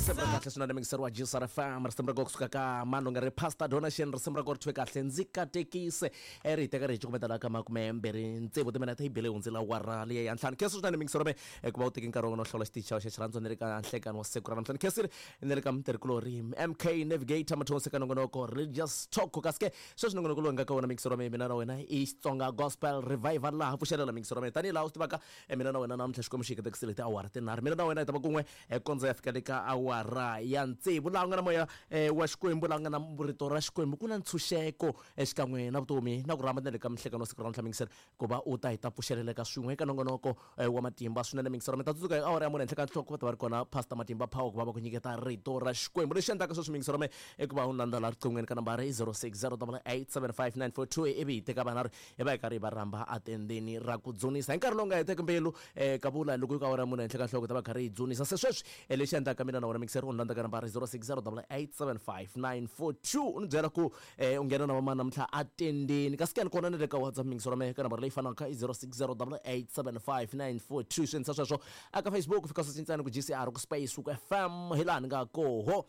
Sembra kahle swinene mingiseri wa Jisar FM ri sembra kusuka ka mano nga ri pastor donation ri sembra ku ri thwe kahle ndzika tekise ri teka ri cukumetela ka makumembirhi ntsevu timinete hi bile hundzila wara leyi ya ntlhanu khesi swinene mingiseri me ku va u teki nkarhi wa no hlola xiticha xa xirhandzu ni ri ka nhlekani wa siku ra namuntlha khesi ni ri ka mutirhikulori MK Navigator mathonsi ka nongonoko religious talk kaske sweswi nongonoko lowu nga ka wona mingiseri me mina na wena i Xitsonga gospel revival laha pfuxelela mingiseri me tanihi laha u swi tivaka mina na wena namuntlha xikwembu xi hi tekisile tiawara tinharhu mina na wena hi ta va kun'we kondzo ya fika le ka awara ya ntsevu laha nga na moya wa xikwembu laha nga na rito ra xikwembu ku na ntshunxeko exikan'we na vutomi na ku rhamba na le ka mihlekano wa siku ra namuntlha mingiseri ku va u ta hi ta pfuxeleleka swin'we eka nongonoko wa matimba swinene mingiseri mi ta tsundzuka hi awara ya mune henhla ka nhloko va ta va ri kona pastor Matimba Power ku va va ku nyiketa rito ra xikwembu lexi endlaka sweswi mingiseri me i ku va u landzela riqinghweni ka nambara 0608875942 ivi hi teka vanharhu hi va hi karhi hi va rhamba atendeni ra ku dzunisa hi nkarhi lowu nga heteki mbilu ka vula loko ka awara ya mune henhla ka nhloko ta va karhi hi dzunisa se sweswi lexi endlaka mina na wena mingiseri u ni landza ka nambara 0608875942 u ni byela ku u nghena na vamani namuntlha atendeni kasi kani kona ni le ka WhatsApp mingiseri me ka nambara leyi fanaka i 0608875942 swi endlisa sweswo aka Facebook fika swintsani ku GCR ku Space ku FM hi laha ni nga koho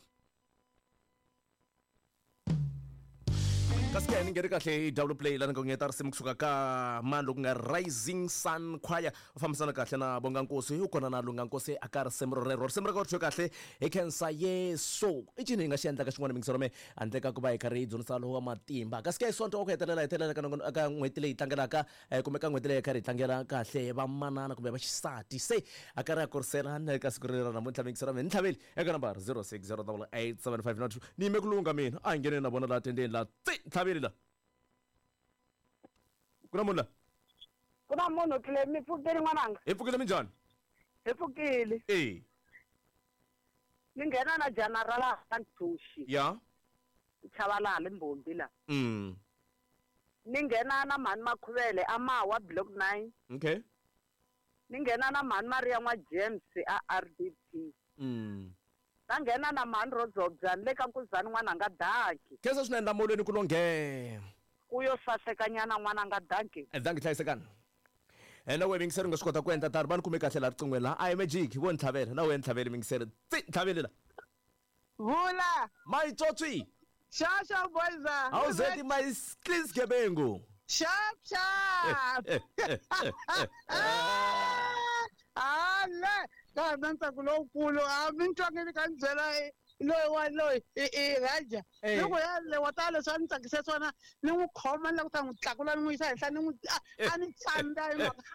kasi ni ngeri kahle i double play lana ngeta risimu kusuka ka mani loku nga Rising Sun Choir u fambisana kahle na bonga nkosi u kona na lunga nkosi aka risimu rero risimu rero thwe kahle hi khensa Yesu i cini hi nga xi endlaka xin'wana mingisero me handle ka ku va hi karhi hi dzunisa lowu wa matimba kasi ka sonto wa ku hetelela ka n'hweti leyi tlangelaka kumbe ka n'hweti leyi karhi hi tlangela kahle vamanana kumbe va xisati se a karhi a kuriselana ka siku rero namuntlha mingisero me ni tlhaveli eka nambara 06088759 ni yime ku lunga mina a hi ngheneni na vona laha tendeni laha tlhaveli la kuna munhu la kuna munhu kile mi pfukile n'wananga hi pfukile minjhani hi pfukile ni nghena na General Nthushi ya Chavalala Limbombi la ni nghena na mani Makhuvele Amawa Block 9 okay ni nghena na mani Maria Nwa James a RDP ta nghena na mani Rodzobjani le ka Nkuzani n'wananga Daki kesa swinene molweni ku lo nghena ku yo sasekanyana n'wananga Daki danki hlayisekani na we mingiseri nga swi kota ku endla tani va ni kume kahle laha riqinghweni laha a hi magic vo ni tlhavela na we ni tlhaveli mingiseri tlhaveli la vula mayitswotswi shasha boyza a wu zeti mayisklisgebengu sharp ale ka dansa ku lokulu a mintwangi ka ndzela loyi Raja loko ya le watale swa ni tsakise swona ni n'wi khoma ni la ku ta n'wi tlakula ni n'wi yisa henhla ni n'wi a ni tsandza hi mhaka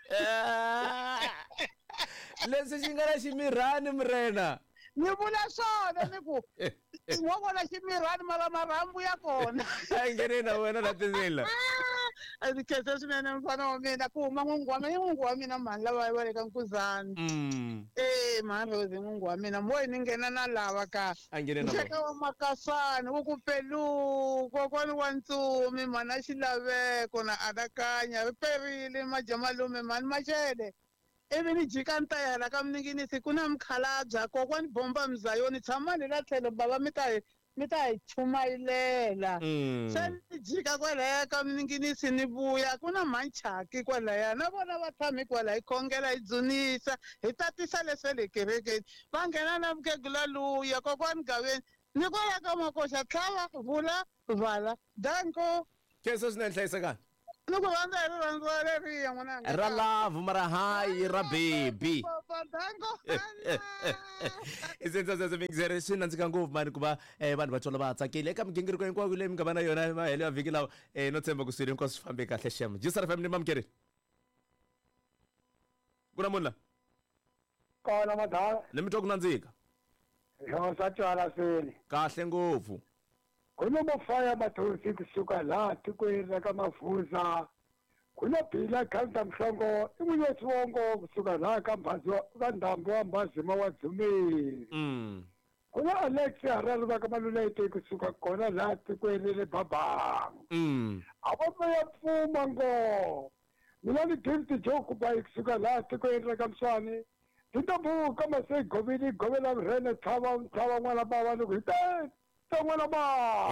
leswi xi nga na ximirhani murena ni vula swona ni ku wo vona ximirhani mara marhambu ya kona a hi ngheneni na wena la tendeni la a ni khensa swinene mfana wa mina ku huma n'wungu wa mina mani lava va le ka Nkuzani mani Rose n'wungu wa mina moyi ni nghena na lava ka nxeka wa Makasana wo ku Pelu kokwani wa Ntsumi mani a Xilaveko na Adakanya ri perile majamalume mani Mashele ivi ni jika ni ta yela ka Mninginisi ku na Mkhalabya kokwani Bomba Mzayoni tshama le la tlhelo bava mi ta hi chumayilela se ni jika kwalaya ka Mninginisi ni vuya ku na Manchaki kwalaya na vona va tshami kwala hi khongela hi dzunisa hi tatisa leswe le kerekeni va nghena na mukhegula luya kokwani Gaveni ni kwala ka Makoxa Tlhava Vula Vala Danko kesa swinene hlayisekani ni ku rhandza hi rirhandzu wa leriya n'wananga ra love mara hayi ra baby Danko i senza sweswo mingiseri swi nandzika ngopfu mani ku va vanhu va tsholo va tsakile eka migingiriko hinkwayo leyi mi nga va na yona mahelo ya vhiki lawa no tshemba ku swilo hinkwaswo swi fambe kahle xema Jisar FM ni mamukerile ku na munhu la kona madala ni mi twa ku nandzika swa twala swini kahle ngopfu ku na mafaya mathosi kusuka laha tikweni ra ka Mavuza ku na Bila Khanda Mhlongo i Munyeswongo kusuka laha ka Ndhambu wa Mbazima wa Dzumeri ku na Alex Harari va ka Maluleke kusuka kona laha tikweni le Babang a va ya Pfuma ngo mina ni Gift Jokuba kusuka laha tikweni ra ka Mswani Tintambu kama se govela rene thava n'wana bava ni ku n'wana ba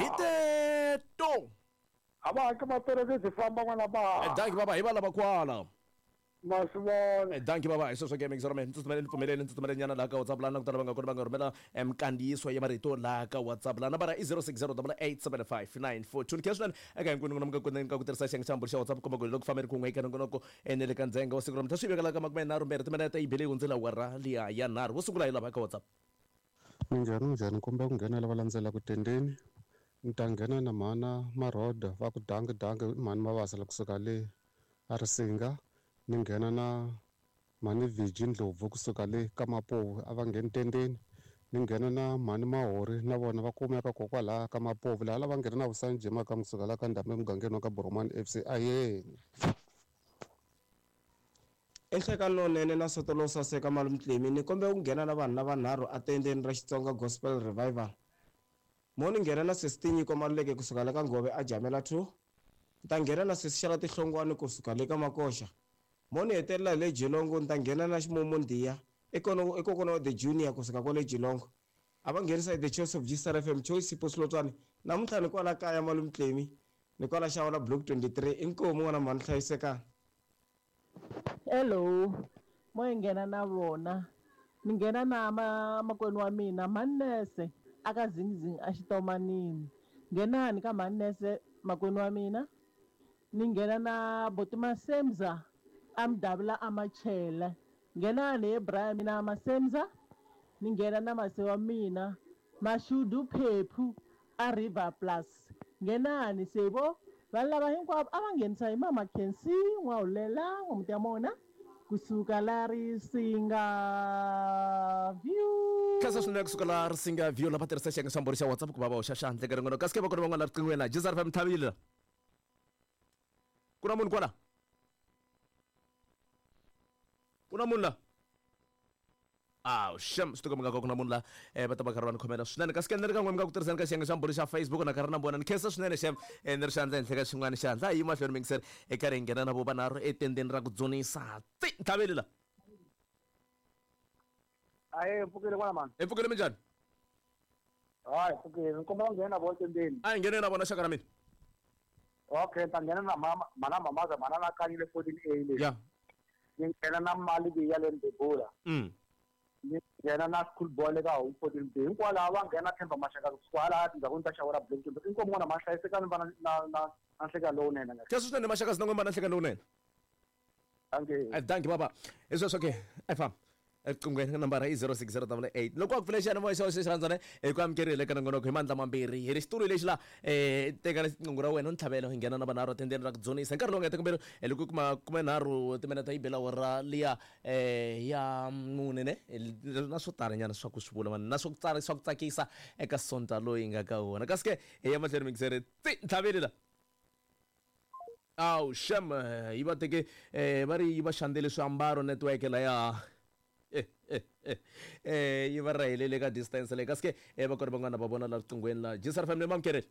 hiteto a va ka maperekisi famba n'wana ba danki baba hi va lava kwala masibona thank you baba isosho ke mengizorome ntsumele nyana la ka WhatsApp lana kutala banga kona banga romela emkandiso ya marito la ka WhatsApp lana bara 06087594 keswan aka nkunu ngomka kona ka kutirisa seng chambo sha WhatsApp koma goloko family ku ngweka ngonoko enele ka nzenga wo sikura mthaswi beka la ka makumena rumbere temena ta ibele unzela wara liya ya nar wo sungula ila ba ka WhatsApp Njani kumbe ku nghena lava landzela ku tendeni ni ta nghena na mhana Maroda va ku dange mhani Mavasa la kusuka le Arisinga ni nghena na mhani Vigi Ndlovu kusuka le ka Mapovu a va ngheni tendeni ni nghena na mhani Mahori na vona va kumeka kokwalaha ka Mapovu laha lava nghena na Vusanji maka kusuka la ka Ndhambe mugangeni wa ka Boromani FC ayeni Ehleka lonene na sotolo saseka malumtlemi ni kombe ku nghena na vanhu lavanharhu atendeni ra Xitsonga Gospel Revival. Mo ni nghena na Sestinyi ko maluleke kusuka le ka Ngove a Jamela 2. Ta nghena na Sesixala Tihlongwane kusuka le ka Makosha. Mo ni hetelela le Jilongo ta nghena na Ximomo Ndiya ekokono the Junior kusuka ko le Jilongo. Ava nghenisa the Choice of Jesus FM Choice Poslotswane namuntlha ni kwala kaya malumtlemi ni kwala xawula Block 23 inkomo n'wana mani hlayiseka. Hello, mo nghena na vona ni nghena na makwenu wa mina Manese aka Zingzing a Xitomanini nghenani ka Manese makwenu wa mina ni nghena na Botima Semza amdabula amachela nghenani Ibrahim mina Masemza ni nghena na mase wa mina Mashudu Phephu a River Plus nghenani sebo valava hinkwavo a va nghenisa hi Mama Kensi N'wahulela n'wamuti ya mona kusuka la Risinga View kasa swinene kusuka la Risinga View la va tirhisa xiyenge xa mbori xa WhatsApp ku va va hoxa xandla ka ringono kasi ke va ku ri van'wana la riqinghweni la Jesus FM Thabile ku na munhu kwala ku na munhu la shem swi tikomeka ku na munhu la va ta va karhi va ni khomela swinene kasi ke ni ri ka n'we mi nga ku tirhisani ka xiyenge xa mbori xa Facebook na karhi na vona ni khensa swinene shem ni ri xandla henhla ka xin'wana xandla hi mahlweni mi ngiseri eka ri nghena na vo vanharhu etendeni ra ku dzunisa Thabile la aye mpfukile kwana mani empfukile minjhani hayi mpfukile ni kombela nghena na vona tendeni a hi ngheneni na vona xaka ra mina okay ni ta nghena na mana Mamaza mana na Kanyile 14A le ya ni nghena na mali ya le Ndebula ni nghena na school boy le ka Home 14B hinkwalaho va nghena Themba Mashaka kwala tindhawini ta xawula Block 23 inkomo n'wana ma hlayisekani va na nhleka lowunene khensa swinene maxaka sina n'wemba na nhleka lowunene thank you baba i sweswo ke fam eqingweni nambara i 0608 loko a ku pfule xana moya xa xi rhandzane hi ku amukerile ka nongonoko hi mandla mambirhi hi ri xitulu lexi la teka riqingho ra wena ni tlhavela hi nghena na vanharhu atendeni ra ku dzunisa hi nkarhi lowu nga teka mbirhi loko kuma 13 timinete hi bela wara liya ya mune ne na swo talanyana swa ku swi vula na swa ku tsakisa eka sonta loyi nga ka wona kasi ke hi ya mahlweni mi ngiseri tlhaveli la shem yi va teke va ri yi va xandele swiambalo network la ya yi va rahilele ka distance le kasi ke va ku ri van'wana va vona la riqinghweni la Jesus FM mamkerele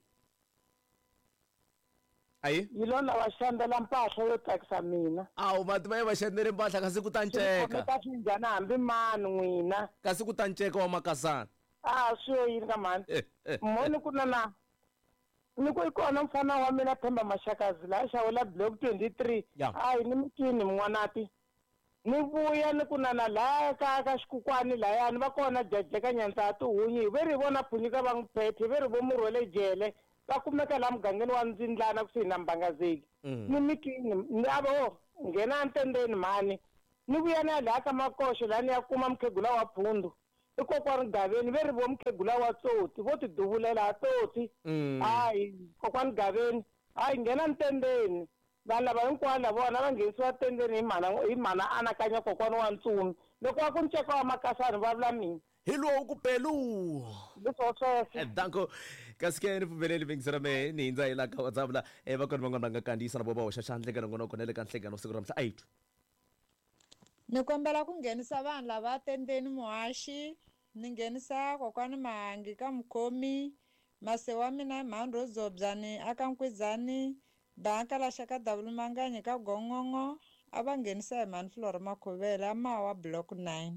ayi yi lona va xandela mpahla yo tsakisa mina mati va ye va xandele mpahla kasi ku ta nceka ta swi njhani hambi mani n'wina kasi ku ta nceka wa makasana swi yo yini ka mani moni ku na ni ku ikona mfana wa mina Themba Mashakazi la xawula Block 23 ni mikini n'wanati ni vuya ni ku nana la ka xikukwani layani va kona jajeka nyanza tihunyi ve ri vona phunyika va n'wiphethe ve ri vo murhi wa le jele va kumeka la mugangeni wa Ndzindlana kusuhi na Mbangazeli ni mikini ni avo nghena ntendeni mhani ni vuya na laha ka Makosho laha ni ya kuma mukhegula wa Phundu i kokwani Gaveni ve ri vo mukhegula wa Tsoti vo ti duvulela Tsoti kokwani Gaveni nghena ntendeni vanhu lava hinkwavo lavona va nghenisiwa tendeni hi mhana anakanya kokwani wa Ntsumi loko wa ku nceka wa makasana va vula mina hi lowu ku pelu leswo sweswo danko kasi ke ni pfumeleli vingisera me ni hindza hi la ka WhatsApp la va kona van'wana va nga kandziyisa na vo va hoxa xandla ka nongonoko na le ka nhlengano siku ra mhla 8 ni kombela ku nghenisa vanhu lava tendeni muhaxi ni nghenisa kokwani Mahangi ka Mukhomi mase wa mina Mhandro Zobyani aka Nkwizani banka la xaka W Manganyi ka Gongongo a va nghenisa hi mhani Flora Makhovela mawa Block 9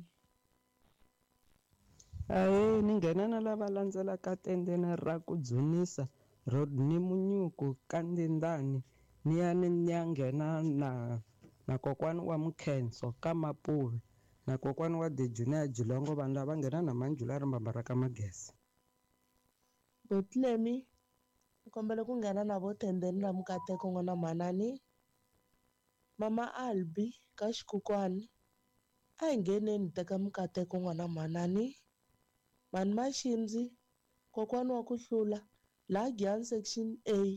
ni nghena na lava landzelaka tendeni ra ku dzunisa Rodney Munyuku ka Ndindani ni ya nghena na na kokwani wa Mkhenso ka Mapuve na kokwani wa The Junior Jilongo vanhu lava nghena na manjula ri mbambara ka Magesi. Botlemi kombela ku nghena na vo Tendeni la Mukateko n'wana Manani, Mama Albi ka Xikokwani, a hi ngheneni teka Mukateko n'wana Manani, Mani Maxindzi kokwani wa ku hlula la Giyani section A